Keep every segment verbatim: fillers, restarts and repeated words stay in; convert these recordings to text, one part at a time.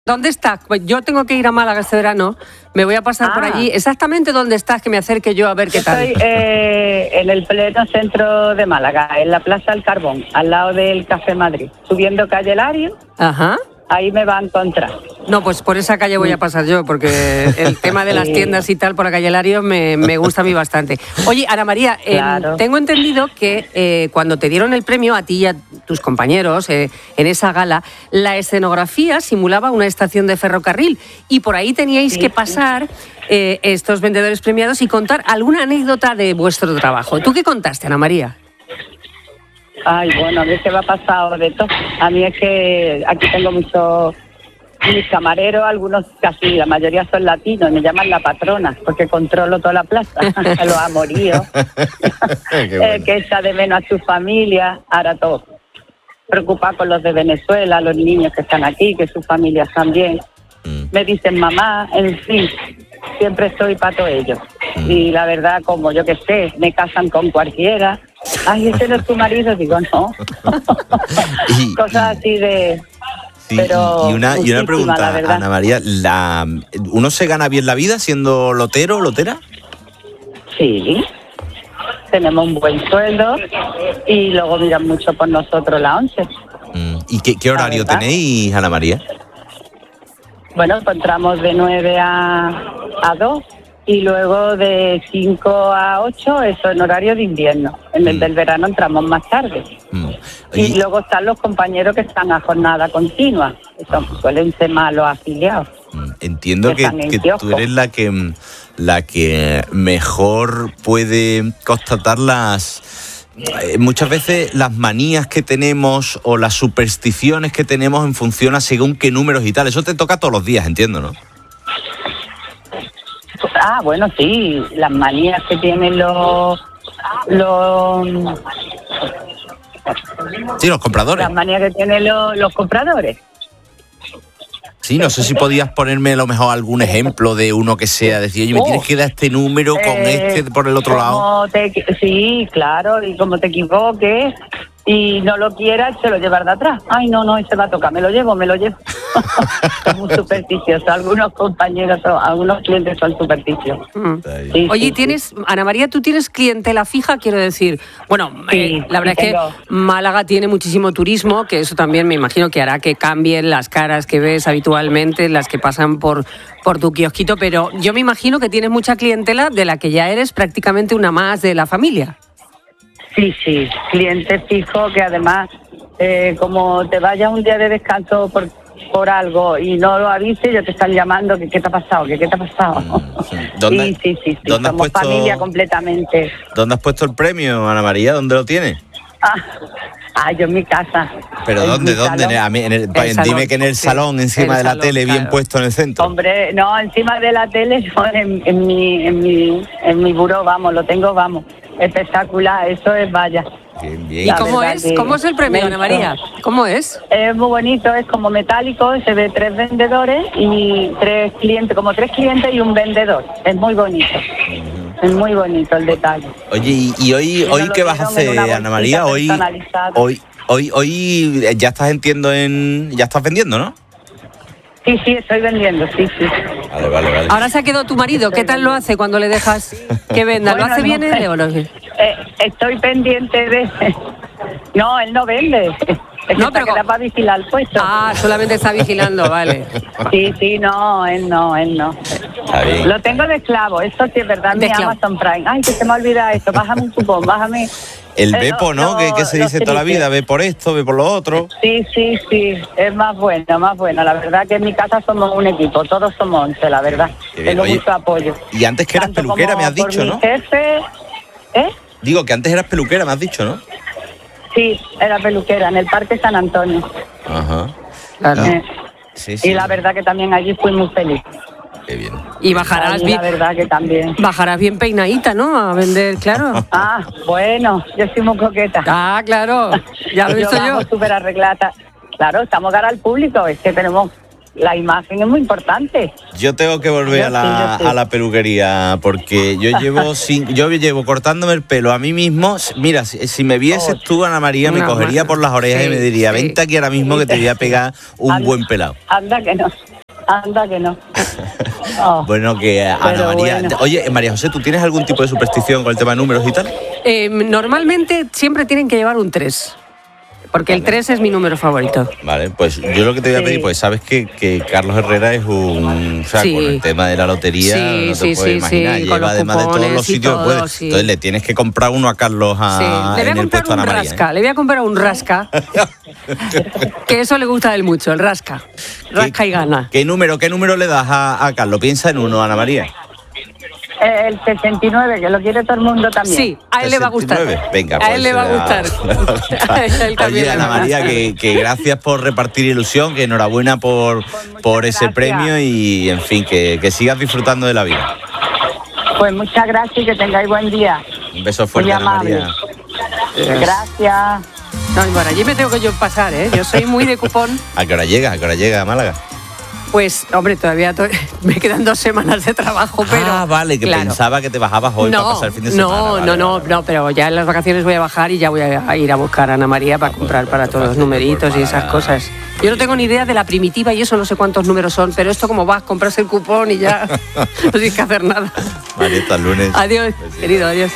¿Dónde estás? Pues yo tengo que ir a Málaga este verano, me voy a pasar ah. por allí. Exactamente dónde estás, que me acerque yo a ver qué yo tal. Estoy eh, en el pleno centro de Málaga, en la Plaza del Carbón, al lado del Café Madrid, subiendo calle Lario. Ajá. Ahí me va a encontrar. No, pues por esa calle voy a pasar yo, porque el tema de las tiendas y tal por la calle Lario me, me gusta a mí bastante. Oye, Ana María, claro. eh, tengo entendido que eh, cuando te dieron el premio a ti y a tus compañeros eh, en esa gala, la escenografía simulaba una estación de ferrocarril y por ahí teníais sí, que pasar eh, estos vendedores premiados y contar alguna anécdota de vuestro trabajo. ¿Tú qué contaste, Ana María? Ay, bueno, a mí se me ha pasado de todo. A mí es que aquí tengo muchos mis camareros, algunos casi, la mayoría son latinos, y me llaman la patrona, porque controlo toda la plaza, los amoríos, bueno. El que echa de menos a su familia, ahora todo. Preocupado con los de Venezuela, los niños que están aquí, que sus familias también. Mm. Me dicen mamá, en fin, siempre estoy para todo ello. Mm. Y la verdad, como yo que sé, me casan con cualquiera. Ay, ese no es tu marido, digo, no. y, Cosas y, así de... Sí, pero y, una, y una pregunta, Ana María, la, ¿uno se gana bien la vida siendo lotero o lotera? Sí, tenemos un buen sueldo y luego miran mucho por nosotros la once. Mm, ¿Y qué, qué horario tenéis, Ana María? Bueno, encontramos de nueve a, a dos. Y luego de cinco a ocho, eso en horario de invierno. En el mm. del verano entramos más tarde. Mm. Y, y luego están los compañeros que están a jornada continua. Eso suelen ser más los afiliados. Entiendo que, que, que tú eres la que, la que mejor puede constatar las... Eh, muchas veces las manías que tenemos o las supersticiones que tenemos en función a según qué números y tal. Eso te toca todos los días, entiendo, ¿no? Ah, bueno, sí, las manías que tienen los... los sí, los compradores. Las manías que tienen los, los compradores. Sí, no sé si podías ponerme a lo mejor algún ejemplo de uno que sea, decir, oye, me oh, tienes que dar este número con eh, este por el otro lado. Te, sí, claro, y como te equivoques y no lo quieras, se lo llevas de atrás. Ay, no, no, ese va a tocar, me lo llevo, me lo llevo. Son muy supersticiosos, algunos compañeros, son, algunos clientes son supersticiosos. Mm. Sí, Oye, sí, tienes, sí. Ana María, ¿tú tienes clientela fija? Quiero decir, bueno, sí, eh, la verdad sí es que Málaga tiene muchísimo turismo, que eso también me imagino que hará que cambien las caras que ves habitualmente, las que pasan por, por tu kiosquito, pero yo me imagino que tienes mucha clientela de la que ya eres prácticamente una más de la familia. Sí, sí, cliente fijo que además, eh, como te vayas un día de descanso por, por algo y no lo avises, ya te están llamando, que qué te ha pasado, que qué te ha pasado. Mm, sí. ¿Dónde, sí, sí, sí, sí. ¿dónde somos has puesto, familia completamente. ¿Dónde has puesto el premio, Ana María? ¿Dónde lo tienes? Ah, ah yo en mi casa. ¿Pero dónde, dónde? En el, en el, el dime salón, que en el salón, sí, encima el de la salón, tele, claro. Bien puesto en el centro. Hombre, no, encima de la tele, no, en, en, mi, en, mi, en mi buró, vamos, lo tengo, vamos. Espectacular, eso es, vaya. Bien, bien. ¿Y cómo es? ¿Cómo es el premio, Ana María? ¿Cómo es? Es muy bonito, es como metálico, se ve tres vendedores y tres clientes, como tres clientes y un vendedor. Es muy bonito. Uh-huh. Es muy bonito el detalle. Oye, ¿y, y hoy, hoy qué vas a hacer, Ana María? Hoy, hoy, hoy, hoy ya estás entiendo en, ya estás vendiendo, ¿no? Sí, sí, estoy vendiendo, sí, sí. Vale, vale, vale. Ahora se ha quedado tu marido. ¿Qué tal lo hace cuando le dejas que venda? Bueno, ¿Lo hace no, bien él o no? Eh, estoy pendiente de... No, él no vende. Es no, que pero queda para vigilar el puesto. Ah, solamente está vigilando, vale. Sí, sí, no, él no, él no. Lo tengo de esclavo, eso sí es verdad, mi Amazon Prime. Ay, que se me olvida esto, bájame un cupón, bájame... El Bepo, ¿no? Que, que se dice toda la vida, ve por esto, ve por lo otro. Sí, sí, sí, es más bueno, más bueno. La verdad que en mi casa somos un equipo, todos somos once, la verdad. Tengo mucho apoyo. Y antes que eras Tanto peluquera, me has dicho, ¿no? Mi jefe, ¿eh? Digo que antes eras peluquera, me has dicho, ¿no? Sí, era peluquera, en el Parque San Antonio. Ajá. Claro. Eh, sí, sí. Y la verdad que también allí fui muy feliz. Qué bien. Y bajarás allí, bien. La verdad que también. Bajarás bien peinadita, ¿no? A vender, claro. Ah, bueno, yo soy muy coqueta. Ah, claro. Ya lo he visto yo. Yo súper arreglada. Claro, estamos cara al público, es que tenemos la imagen es muy importante. Yo tengo que volver Yo a la, sí, yo sí. a la peluquería porque yo llevo sin, yo llevo cortándome el pelo a mí mismo. Mira, si, si me vieses tú, Ana María, me No, cogería bueno, por las orejas sí, y me diría, sí. vente aquí ahora mismo que te voy a pegar un Anda, buen pelado. Anda que no, anda que no. Oh, Bueno, que Ana pero María... bueno. Oye, María José, ¿tú tienes algún tipo de superstición con el tema de números y tal? Eh, normalmente siempre tienen que llevar un tres. Porque el tres es mi número favorito. Vale, pues yo lo que te voy a Sí. pedir, pues sabes que, que Carlos Herrera es un... O sea, Sí. con el tema de la lotería, Sí, no te sí, puedes sí, imaginar. sí, con Lleva los además de todos cupones los y sitios, todo, puede. sí. Entonces le tienes que comprar uno a Carlos a, Sí, le voy en a el comprar puesto un a Ana María. rasca, le voy a comprar un rasca, que eso le gusta a él mucho, el rasca. Rasca y gana. ¿Qué número, qué número le das a, a Carlos? Piensa en uno, Ana María. Eh, el sesenta y nueve, que lo quiere todo el mundo también. Sí, a él le va a gustar. sesenta y nueve. Venga, a pues, él le va a gustar. A él también Oye, le va Ana a María, gustar. que, que gracias por repartir ilusión, que enhorabuena por, por ese gracias. premio y, en fin, que, que sigas disfrutando de la vida. Pues muchas gracias y que tengáis buen día. Un beso fuerte, Muy Ana amable. María. Gracias. No, y por allí me tengo que yo pasar, ¿eh? Yo soy muy de cupón. ¿A qué hora llega? ¿A qué hora llega a Málaga? Pues, hombre, todavía to- me quedan dos semanas de trabajo, pero... ah, vale, que claro. pensaba que te bajabas hoy para pasar el fin de semana. No, Vale, no, no, vale. no, pero ya en las vacaciones voy a bajar y ya voy a ir a buscar a Ana María para comprar para todos los numeritos y esas cosas. Yo no tengo ni idea de la primitiva y eso no sé cuántos números son, pero esto como vas, compras el cupón y ya no tienes que hacer nada. Vale, hasta el lunes. Adiós, querido, adiós.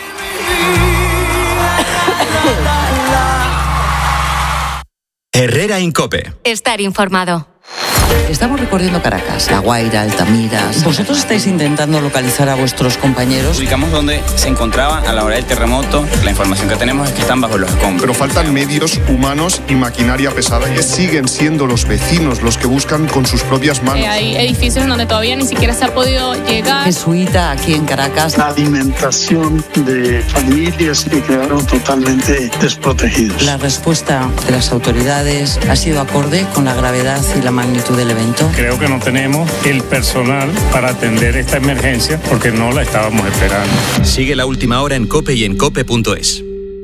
Herrera Incope. Estar informado. Estamos recorriendo Caracas, La Guaira, Altamira. ¿Vosotros estáis intentando localizar a vuestros compañeros? Ubicamos donde se encontraban a la hora del terremoto. La información que tenemos es que están bajo los escombros. Pero faltan medios humanos y maquinaria pesada. Que siguen siendo los vecinos los que buscan con sus propias manos. Eh, hay edificios en donde todavía ni siquiera se ha podido llegar. Jesuita aquí en Caracas. La alimentación de familias que quedaron totalmente desprotegidos. La respuesta de las autoridades ha sido acorde con la gravedad y la magnitud del evento. Creo que no tenemos el personal para atender esta emergencia porque no la estábamos esperando. Sigue la última hora en COPE y en cope punto es.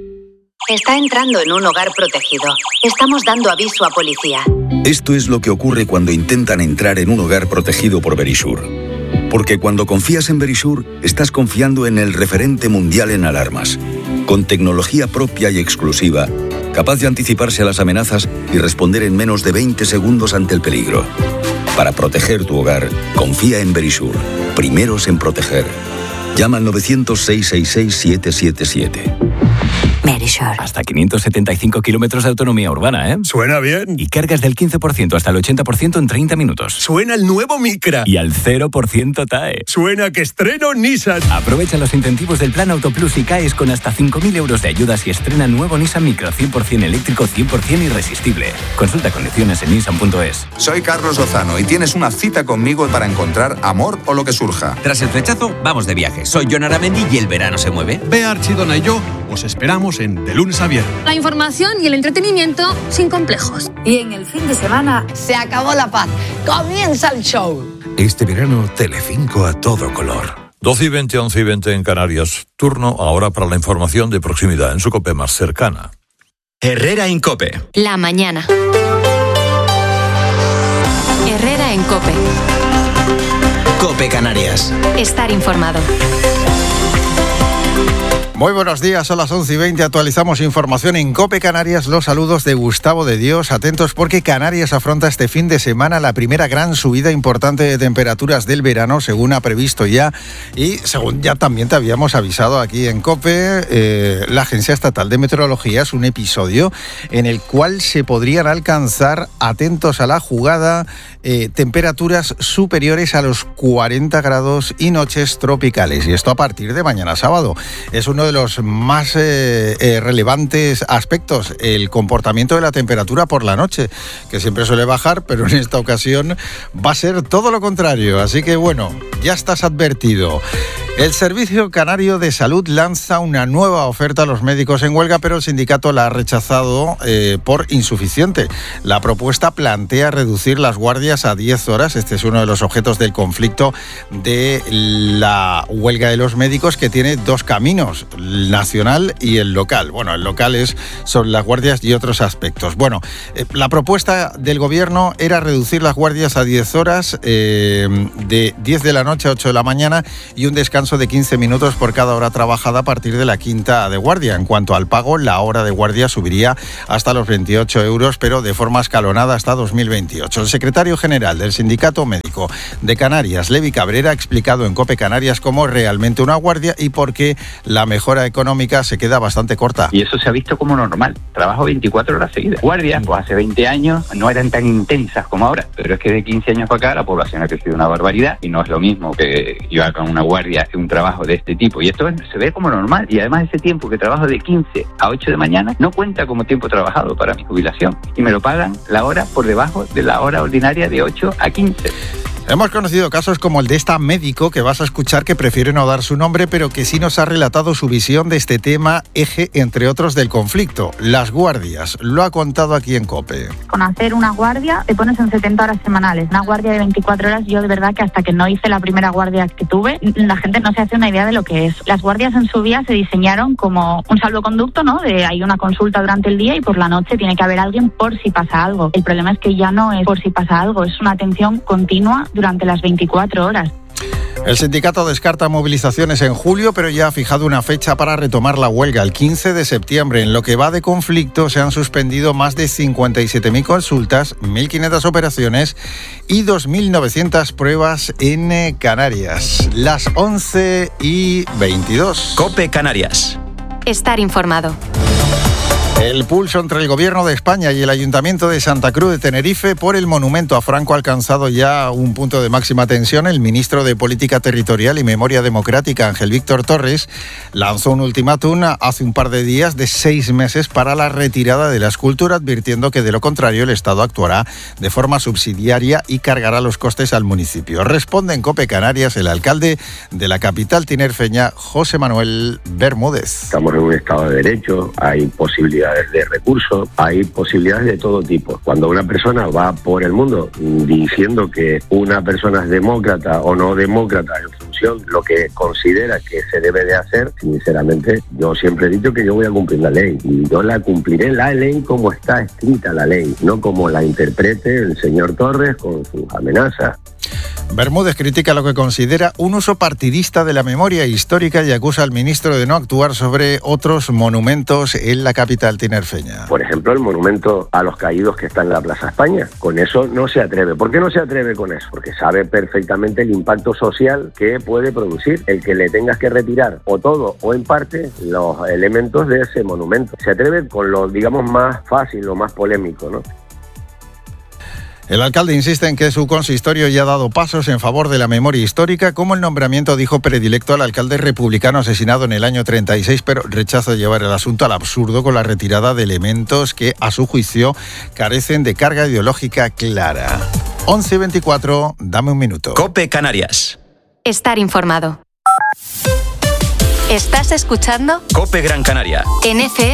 Está entrando en un hogar protegido. Estamos dando aviso a policía. Esto es lo que ocurre cuando intentan entrar en un hogar protegido por Verisure. Porque cuando confías en Verisure, estás confiando en el referente mundial en alarmas. Con tecnología propia y exclusiva, capaz de anticiparse a las amenazas y responder en menos de veinte segundos ante el peligro. Para proteger tu hogar, confía en Verisure. Primeros en proteger. Llama al novecientos, seiscientos sesenta y seis, siete siete siete. Verisure. Hasta quinientos setenta y cinco kilómetros de autonomía urbana, ¿eh? Suena bien. Y cargas del quince por ciento hasta el ochenta por ciento en treinta minutos. Suena el nuevo Micra. Y al cero por ciento T A E. Suena que estreno Nissan. Aprovecha los incentivos del Plan Autoplus y caes con hasta cinco mil euros de ayudas y estrena nuevo Nissan Micra cien por ciento eléctrico, cien por ciento irresistible. Consulta condiciones en nissan punto es. Soy Carlos Lozano y tienes una cita conmigo para encontrar amor o lo que surja. Tras el flechazo, vamos de viaje. Soy Jon Aramendi y el verano se mueve. Bea Archidona y yo os esperamos en De Lunes a Viernes. La información y el entretenimiento sin complejos. Y en el fin de semana se acabó la paz. Comienza el show. Este verano, Telecinco a todo color. doce y veinte, once y veinte en Canarias. Turno ahora para la información de proximidad en su COPE más cercana. Herrera Incope. La mañana. Herrera en COPE. COPE Canarias. Estar informado. Muy buenos días, son las once y veinte, actualizamos información en COPE Canarias, los saludos de Gustavo de Dios, atentos porque Canarias afronta este fin de semana la primera gran subida importante de temperaturas del verano, según ha previsto ya, y según ya también te habíamos avisado aquí en COPE, eh, la Agencia Estatal de Meteorología es un episodio en el cual se podrían alcanzar, atentos a la jugada, eh, temperaturas superiores a los cuarenta grados y noches tropicales, y esto a partir de mañana sábado. Es uno de los más eh, eh, relevantes aspectos, el comportamiento de la temperatura por la noche, que siempre suele bajar, pero en esta ocasión va a ser todo lo contrario. Así que bueno, ya estás advertido. El Servicio Canario de Salud lanza una nueva oferta a los médicos en huelga, pero el sindicato la ha rechazado eh, por insuficiente. La propuesta plantea reducir las guardias a diez horas. Este es uno de los objetos del conflicto de la huelga de los médicos, que tiene dos caminos, el nacional y el local. Bueno, el local es sobre las guardias y otros aspectos. Bueno, eh, la propuesta del gobierno era reducir las guardias a diez horas, eh, de diez de la noche a ocho de la mañana, y un descanso de quince minutos por cada hora trabajada a partir de la quinta de guardia. En cuanto al pago, la hora de guardia subiría hasta los veintiocho euros, pero de forma escalonada hasta dos mil veintiocho. El secretario general del Sindicato Médico de Canarias, Levi Cabrera, ha explicado en COPE Canarias cómo es realmente una guardia y por qué la mejora económica se queda bastante corta. Y eso se ha visto como normal. Trabajo veinticuatro horas seguidas. Guardias, pues hace veinte años no eran tan intensas como ahora, pero es que de quince años para acá la población ha crecido una barbaridad y no es lo mismo que yo haga una guardia un trabajo de este tipo, y esto se ve como normal, y además ese tiempo que trabajo de quince a ocho de mañana no cuenta como tiempo trabajado para mi jubilación, y me lo pagan la hora por debajo de la hora ordinaria de ocho a quince. Hemos conocido casos como el de esta médico que vas a escuchar, que prefiere no dar su nombre, pero que sí nos ha relatado su visión de este tema, eje, entre otros, del conflicto, las guardias. Lo ha contado aquí en COPE. Con hacer una guardia te pones en setenta horas semanales. Una guardia de veinticuatro horas, yo de verdad que hasta que no hice la primera guardia que tuve, la gente no se hace una idea de lo que es. Las guardias en su día se diseñaron como un salvoconducto, ¿no? De hay una consulta durante el día y por la noche tiene que haber alguien por si pasa algo. El problema es que ya no es por si pasa algo, es una atención continua durante las veinticuatro horas. El sindicato descarta movilizaciones en julio, pero ya ha fijado una fecha para retomar la huelga, el quince de septiembre. En lo que va de conflicto se han suspendido más de cincuenta y siete mil consultas, mil quinientas operaciones y dos mil novecientas pruebas en Canarias. Las once y veintidós. COPE Canarias. Estar informado. El pulso entre el Gobierno de España y el Ayuntamiento de Santa Cruz de Tenerife por el monumento a Franco ha alcanzado ya un punto de máxima tensión. El ministro de Política Territorial y Memoria Democrática, Ángel Víctor Torres, lanzó un ultimátum hace un par de días de seis meses para la retirada de la escultura, advirtiendo que de lo contrario el Estado actuará de forma subsidiaria y cargará los costes al municipio. Responde en COPE Canarias el alcalde de la capital tinerfeña, José Manuel Bermúdez. Estamos en un Estado de Derecho, hay posibilidades de recursos, hay posibilidades de todo tipo. Cuando una persona va por el mundo diciendo que una persona es demócrata o no demócrata en función de lo que considera que se debe de hacer, sinceramente yo siempre he dicho que yo voy a cumplir la ley y yo la cumpliré la ley como está escrita la ley, no como la interprete el señor Torres con sus amenazas. Bermúdez critica lo que considera un uso partidista de la memoria histórica y acusa al ministro de no actuar sobre otros monumentos en la capital tinerfeña. Por ejemplo, el monumento a los caídos que está en la Plaza España. Con eso no se atreve. ¿Por qué no se atreve con eso? Porque sabe perfectamente el impacto social que puede producir el que le tengas que retirar o todo o en parte los elementos de ese monumento. Se atreve con lo, digamos, más fácil, lo más polémico, ¿no? El alcalde insiste en que su consistorio ya ha dado pasos en favor de la memoria histórica, como el nombramiento, dijo, predilecto al alcalde republicano asesinado en el año treinta y seis, pero rechaza llevar el asunto al absurdo con la retirada de elementos que, a su juicio, carecen de carga ideológica clara. once y veinticuatro, dame un minuto. COPE Canarias. Estar informado. ¿Estás escuchando? COPE Gran Canaria. En F M.